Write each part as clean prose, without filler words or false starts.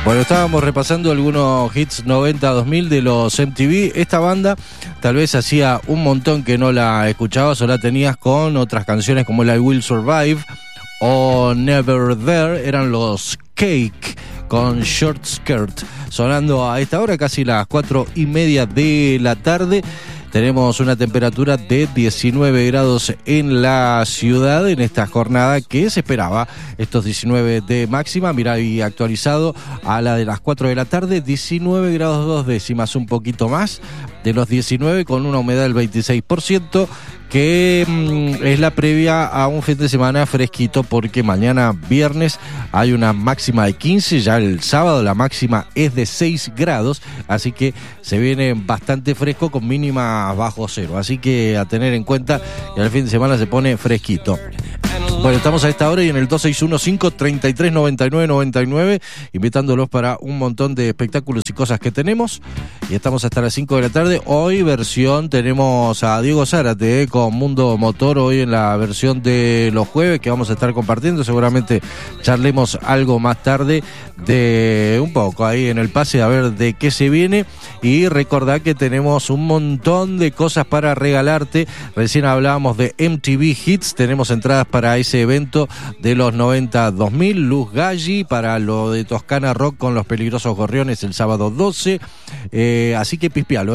Bueno, estábamos repasando algunos hits 90-2000 de los MTV. Esta banda tal vez hacía un montón que no la escuchabas o la tenías con otras canciones como la I Will Survive o Never There. Eran los Cake con Short Skirt, sonando a esta hora, casi las 4:30 de la tarde. Tenemos una temperatura de 19 grados en la ciudad en esta jornada que se esperaba, estos 19 de máxima. Mirá, y actualizado a la de las 4 de la tarde, 19 grados 2 décimas, un poquito más de los 19, con una humedad del 26%, que es la previa a un fin de semana fresquito, porque mañana viernes hay una máxima de 15, ya el sábado la máxima es de 6 grados, así que se viene bastante fresco con mínima bajo cero, así que a tener en cuenta que el fin de semana se pone fresquito. Bueno, estamos a esta hora y en el 2615-339999, invitándolos para un montón de espectáculos y cosas que tenemos. Y estamos hasta las 5 de la tarde. Hoy versión, tenemos a Diego Zárate con Mundo Motor, hoy en la versión de los jueves que vamos a estar compartiendo. Seguramente charlemos algo más tarde de un poco ahí en el pase a ver de qué se viene. Y recordad que tenemos un montón de cosas para regalarte. Recién hablábamos de MTV Hits, tenemos entradas para ese evento de los 90-2000, Luz Galli para lo de Toscana Rock con los Peligrosos Gorriones el sábado 12, así que pispialo,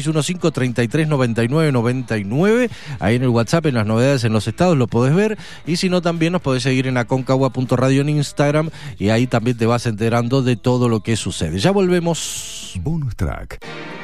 2615-339999, ahí en el WhatsApp, en las novedades en los estados lo podés ver, y si no también nos podés seguir en aconcagua.radio en Instagram, y ahí también te vas enterando de todo lo que sucede. Ya volvemos. Bonus Track.